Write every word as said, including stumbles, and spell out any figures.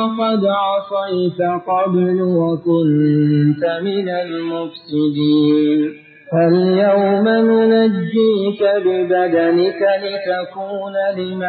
قد عصيت قبل وكنت من المفسدين فاليوم ننجيك ببدنك لتكون لمن